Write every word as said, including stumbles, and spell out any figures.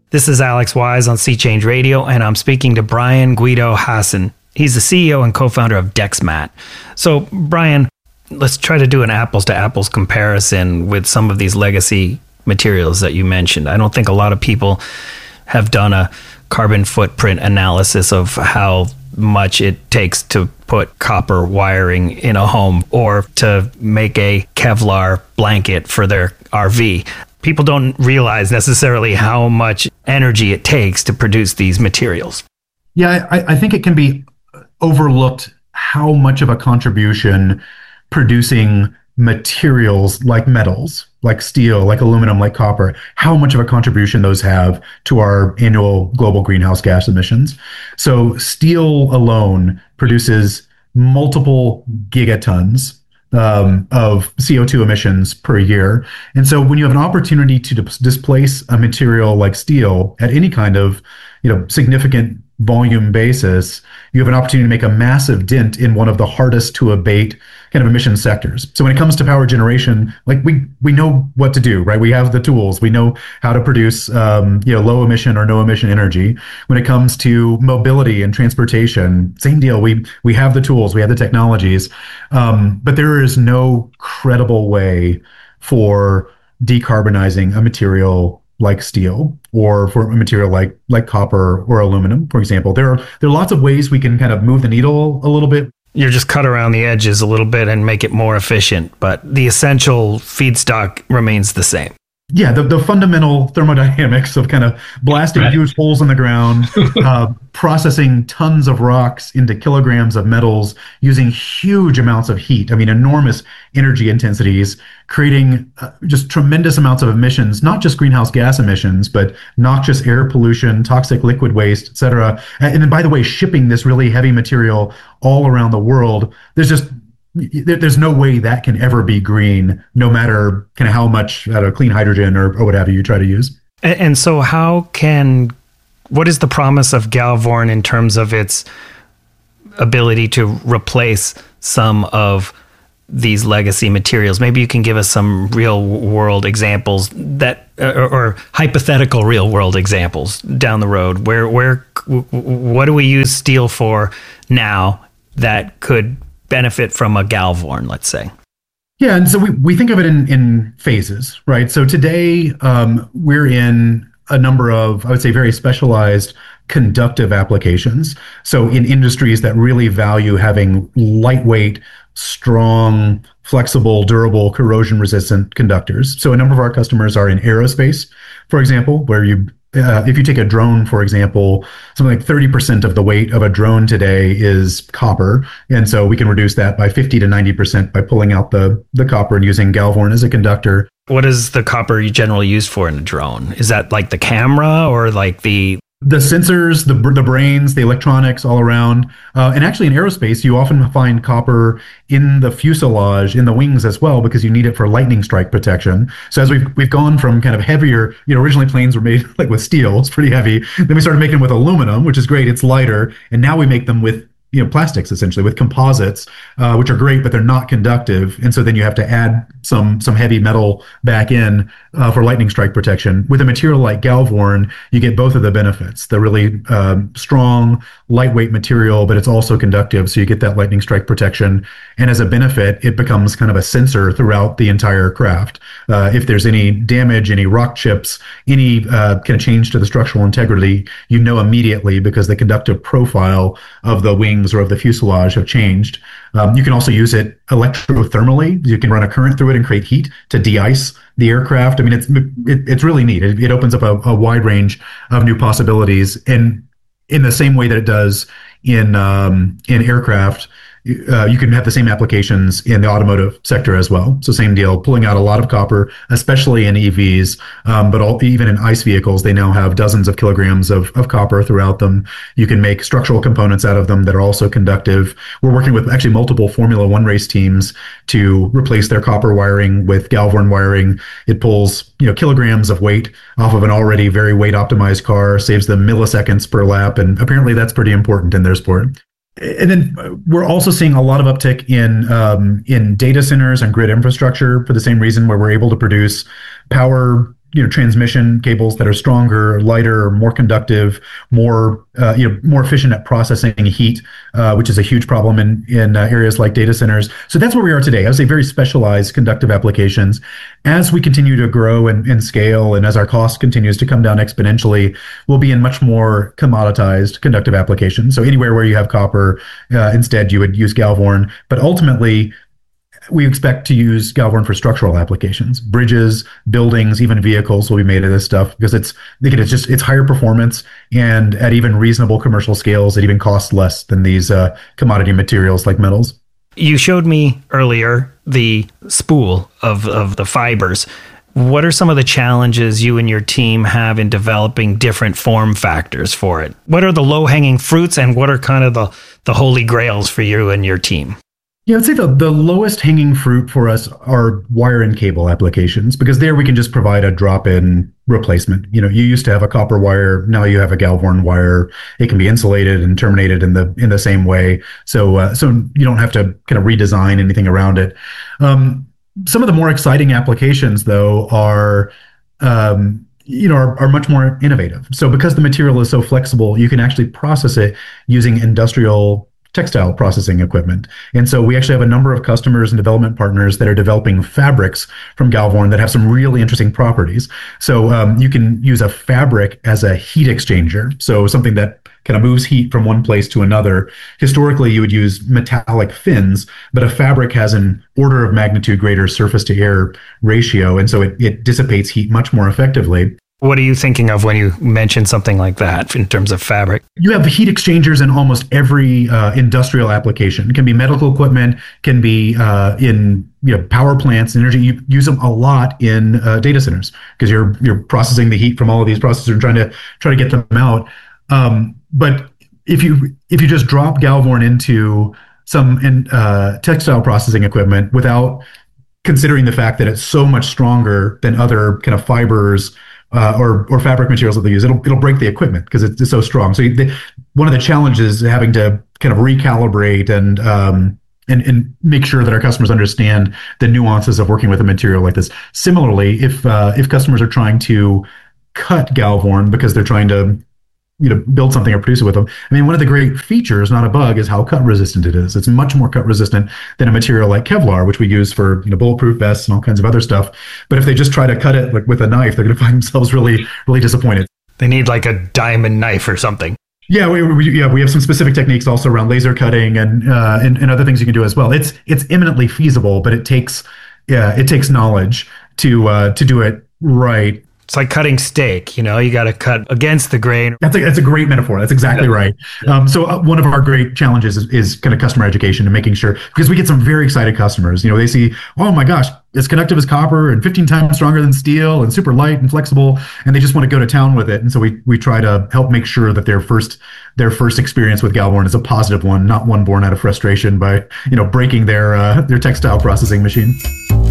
This is Alex Wise on Sea Change Radio, and I'm speaking to Brian Guido Hassan. He's the C E O and co-founder of DexMat. So, Brian, let's try to do an apples-to-apples comparison with some of these legacy materials that you mentioned. I don't think a lot of people have done a carbon footprint analysis of how much it takes to put copper wiring in a home or to make a Kevlar blanket for their R V. People don't realize necessarily how much energy it takes to produce these materials. Yeah, I, I think it can be overlooked how much of a contribution producing materials like metals, like steel, like aluminum, like copper, how much of a contribution those have to our annual global greenhouse gas emissions. So steel alone produces multiple gigatons um, of C O two emissions per year. And so when you have an opportunity to dis- displace a material like steel at any kind of, you know, significant volume basis, you have an opportunity to make a massive dent in one of the hardest to abate kind of emission sectors. So when it comes to power generation, like we we know what to do, right? We have the tools. We know how to produce um, you know, low emission or no emission energy. When it comes to mobility and transportation, same deal. We we have the tools. We have the technologies, um, but there is no credible way for decarbonizing a material like steel, or for a material like like copper or aluminum, for example. There are there are lots of ways we can kind of move the needle a little bit. You just cut around the edges a little bit and make it more efficient, but the essential feedstock remains the same. Yeah, the, the fundamental thermodynamics of kind of blasting right. huge holes in the ground, uh, processing tons of rocks into kilograms of metals, using huge amounts of heat, I mean, enormous energy intensities, creating uh, just tremendous amounts of emissions, not just greenhouse gas emissions, but noxious air pollution, toxic liquid waste, et cetera. And then, by the way, shipping this really heavy material all around the world, there's just there's no way that can ever be green, no matter kind of how much I don't know, clean hydrogen or, or what have you you try to use. And, and so how can, what is the promise of Galvorn in terms of its ability to replace some of these legacy materials? Maybe you can give us some real world examples that, or, or hypothetical real world examples down the road. Where, where, what do we use steel for now that could benefit from a Galvorn, let's say? Yeah, and so we, we think of it in, in phases, right? So today um, we're in a number of, I would say, very specialized conductive applications. So in industries that really value having lightweight, strong, flexible, durable, corrosion-resistant conductors. So a number of our customers are in aerospace, for example, where you Uh, if you take a drone, for example, something like thirty percent of the weight of a drone today is copper. And so we can reduce that by fifty to ninety percent by pulling out the, the copper and using Galvorn as a conductor. What is the copper you generally used for in a drone? Is that like the camera or like the... The sensors, the the brains, the electronics all around. Uh, and actually in aerospace, you often find copper in the fuselage, in the wings as well, because you need it for lightning strike protection. So as we've we've gone from kind of heavier, you know, originally planes were made like with steel, it's pretty heavy. Then we started making them with aluminum, which is great, it's lighter. And now we make them with, you know, plastics, essentially, with composites, uh, which are great, but they're not conductive. And so then you have to add some some heavy metal back in uh, for lightning strike protection. With a material like Galvorn, you get both of the benefits. The really um, strong, lightweight material, but it's also conductive, so you get that lightning strike protection. And as a benefit, it becomes kind of a sensor throughout the entire craft. Uh, if there's any damage, any rock chips, any uh, kind of change to the structural integrity, you know immediately because the conductive profile of the wing or of the fuselage have changed. Um, you can also use it electrothermally. You can run a current through it and create heat to de-ice the aircraft. I mean, it's it, it's really neat. It, it opens up a, a wide range of new possibilities. And in the same way that it does in um, in aircraft, uh, you can have the same applications in the automotive sector as well. So same deal, pulling out a lot of copper, especially in E Vs, um, but all, even in ICE vehicles, they now have dozens of kilograms of, of copper throughout them. You can make structural components out of them that are also conductive. We're working with actually multiple Formula One race teams to replace their copper wiring with Galvorn wiring. It pulls, you know, kilograms of weight off of an already very weight optimized car, saves them milliseconds per lap, and apparently that's pretty important in their sport. And then we're also seeing a lot of uptick in um, in data centers and grid infrastructure for the same reason, where we're able to produce power you know, transmission cables that are stronger, lighter, more conductive, more, uh, you know, more efficient at processing heat, uh, which is a huge problem in, in uh, areas like data centers. So that's where we are today. I would say very specialized conductive applications. As we continue to grow and, and scale, and as our cost continues to come down exponentially, we'll be in much more commoditized conductive applications. So anywhere where you have copper, uh, instead you would use Galvorn. But ultimately, we expect to use Galvorn for structural applications. Bridges, buildings, even vehicles will be made of this stuff because it's, again, it's just, it's higher performance, and at even reasonable commercial scales, it even costs less than these uh, commodity materials like metals. You showed me earlier the spool of, of the fibers. What are some of the challenges you and your team have in developing different form factors for it? What are the low-hanging fruits, and what are kind of the, the holy grails for you and your team? Yeah, I'd say the, the lowest hanging fruit for us are wire and cable applications, because there we can just provide a drop-in replacement. You know, you used to have a copper wire, now you have a Galvorn wire. It can be insulated and terminated in the in the same way, so uh, so you don't have to kind of redesign anything around it. Um, some of the more exciting applications, though, are um, you know, are, are much more innovative. So because the material is so flexible, you can actually process it using industrial textile processing equipment. And so we actually have a number of customers and development partners that are developing fabrics from Galvorn that have some really interesting properties. So um, you can use a fabric as a heat exchanger. So something that kind of moves heat from one place to another. Historically, you would use metallic fins, but a fabric has an order of magnitude greater surface to air ratio. And so it, it dissipates heat much more effectively. What are you thinking of when you mention something like that in terms of fabric? You have heat exchangers in almost every uh, industrial application. It can be medical equipment, can be uh, in you know power plants, energy. You use them a lot in uh, data centers because you're you're processing the heat from all of these processors and trying to try to get them out. Um, but if you if you just drop Galvorn into some in, uh, textile processing equipment without considering the fact that it's so much stronger than other kind of fibers, Uh, or or fabric materials that they use, it'll it'll break the equipment because it's, it's so strong. So they, one of the challenges is having to kind of recalibrate and um and and make sure that our customers understand the nuances of working with a material like this. Similarly, if uh, if customers are trying to cut Galvorn because they're trying to you know build something or produce it with them, I mean, one of the great features, not a bug, is how cut resistant it is. It's much more cut resistant than a material like Kevlar, which we use for you know bulletproof vests and all kinds of other stuff. But if they just try to cut it like with a knife, they're going to find themselves really really disappointed. They need like a diamond knife or something. Yeah, we, we yeah we have some specific techniques also around laser cutting and uh, and, and other things you can do as well. It's it's eminently feasible, but it takes yeah it takes knowledge to uh, to do it right. It's like cutting steak, you know, you got to cut against the grain. That's a, that's a great metaphor. That's exactly yeah. right. Um, so uh, one of our great challenges is, is kind of customer education and making sure, because we get some very excited customers, you know, they see, oh my gosh, it's conductive as copper and fifteen times stronger than steel and super light and flexible. And they just want to go to town with it. And so we, we try to help make sure that their first, their first experience with Galvorn is a positive one, not one born out of frustration by, you know, breaking their, uh, their textile processing machine.